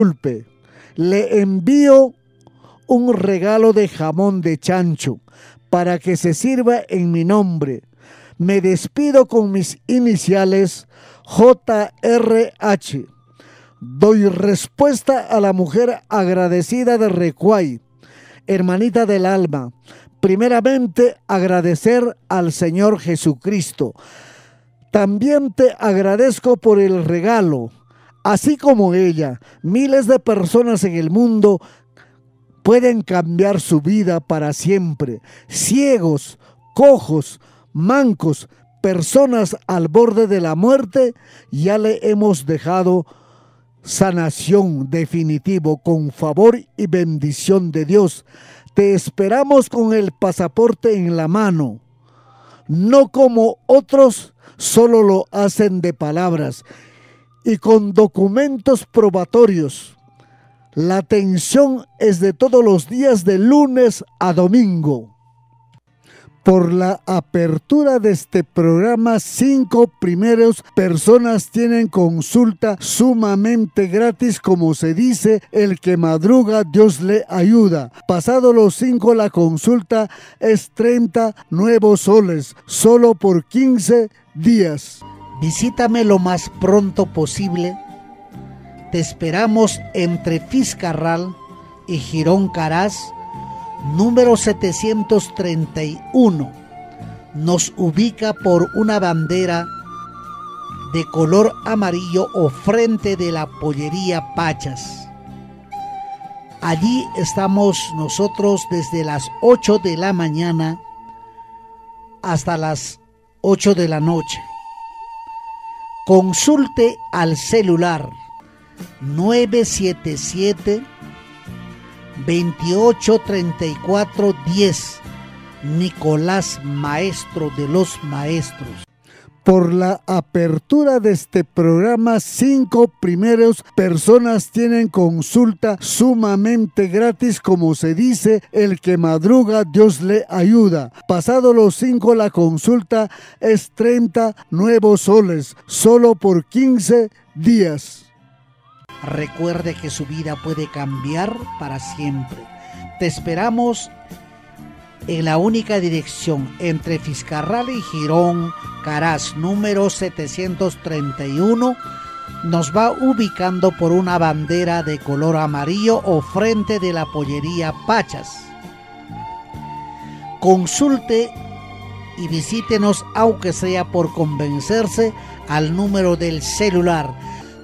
Disculpe, le envío un regalo de jamón de chancho para que se sirva en mi nombre. Me despido con mis iniciales JRH. Doy respuesta a la mujer agradecida de Recuay, hermanita del alma. Primeramente, agradecer al Señor Jesucristo. También te agradezco por el regalo. Así como ella, miles de personas en el mundo pueden cambiar su vida para siempre. Ciegos, cojos, mancos, personas al borde de la muerte, ya le hemos dejado sanación definitivo con favor y bendición de Dios. Te esperamos con el pasaporte en la mano, no como otros solo lo hacen de palabras y con documentos probatorios. La atención es de todos los días de lunes a domingo. Por la apertura de este programa, 5 primeros personas tienen consulta sumamente gratis, como se dice, el que madruga Dios le ayuda. Pasado los 5 la consulta es 30 nuevos soles, solo por 15 días. Visítame lo más pronto posible. Te esperamos entre Fiscarral y Girón Caraz, número 731. Nos ubica por una bandera de color amarillo o frente de la pollería Pachas. Allí estamos nosotros desde las 8 de la mañana hasta las 8 de la noche. Consulte al celular 977 283410. Nicolás, maestro de los maestros. Por la apertura de este programa, 5 primeros personas tienen consulta sumamente gratis, como se dice, el que madruga Dios le ayuda. Pasado los 5 la consulta es 30 nuevos soles, solo por 15 días. Recuerde que su vida puede cambiar para siempre. Te esperamos en la única dirección entre Fiscarral y Girón Caraz, número 731. Nos va ubicando por una bandera de color amarillo o frente de la pollería Pachas. Consulte y visítenos, aunque sea por convencerse, al número del celular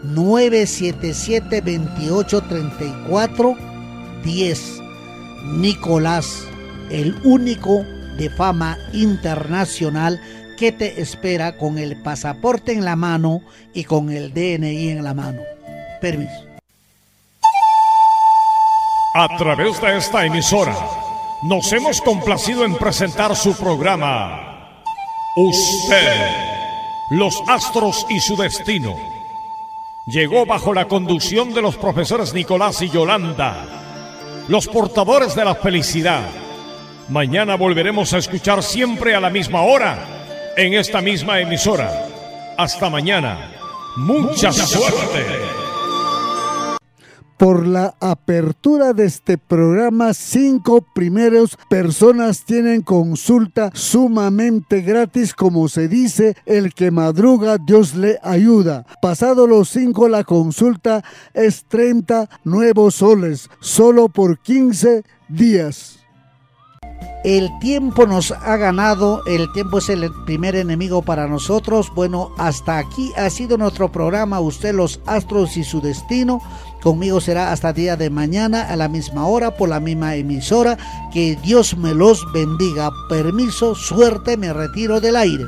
977 283410. Nicolás, el único de fama internacional que te espera con el pasaporte en la mano y con el DNI en la mano. Permiso. A través de esta emisora nos hemos complacido en presentar su programa Usted, los astros y su destino. Llegó bajo la conducción de los profesores Nicolás y Yolanda, los portadores de la felicidad. Mañana volveremos a escuchar siempre a la misma hora, en esta misma emisora. Hasta mañana. Mucha suerte. Por la apertura de este programa, 5 primeros personas tienen consulta sumamente gratis, como se dice, el que madruga Dios le ayuda. Pasado los 5 la consulta es 30 nuevos soles, solo por 15 días. El tiempo nos ha ganado, el tiempo es el primer enemigo para nosotros. Bueno, hasta aquí ha sido nuestro programa Usted, los astros y su destino. Conmigo será hasta el día de mañana a la misma hora por la misma emisora. Que Dios me los bendiga. Permiso, suerte, me retiro del aire.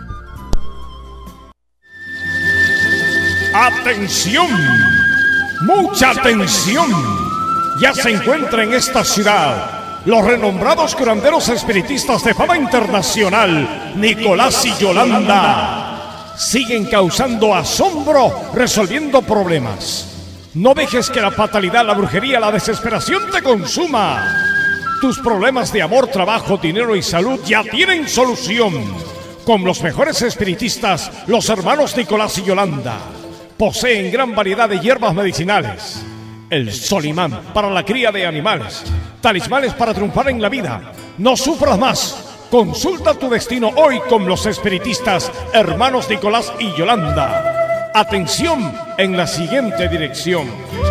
¡Atención! ¡Mucha atención! Ya se encuentra en esta ciudad los renombrados curanderos espiritistas de fama internacional, Nicolás y Yolanda. Siguen causando asombro, resolviendo problemas. No dejes que la fatalidad, la brujería, la desesperación te consuma. Tus problemas de amor, trabajo, dinero y salud ya tienen solución. Con los mejores espiritistas, los hermanos Nicolás y Yolanda. Poseen gran variedad de hierbas medicinales. el Solimán para la cría de animales, talismanes para triunfar en la vida. No sufras más. Consulta tu destino hoy con los espiritistas hermanos Nicolás y Yolanda. Atención en la siguiente dirección.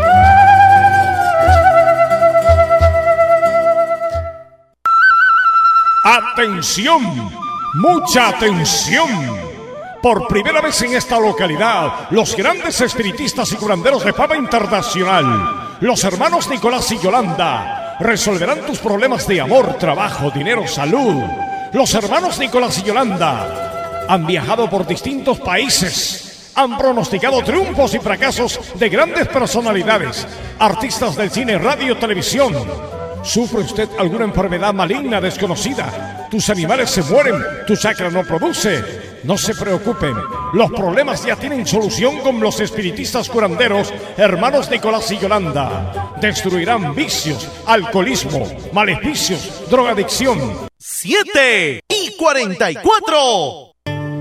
¡Atención! ¡Mucha atención! Por primera vez en esta localidad, los grandes espiritistas y curanderos de fama internacional, los hermanos Nicolás y Yolanda, resolverán tus problemas de amor, trabajo, dinero, salud. Los hermanos Nicolás y Yolanda han viajado por distintos países, han pronosticado triunfos y fracasos de grandes personalidades, artistas del cine, radio, televisión. ¿Sufre usted alguna enfermedad maligna desconocida? ¿Tus animales se mueren? ¿Tu chakra no produce? No se preocupen, los problemas ya tienen solución con los espiritistas curanderos hermanos Nicolás y Yolanda. Destruirán vicios, alcoholismo, maleficios, drogadicción. 7:44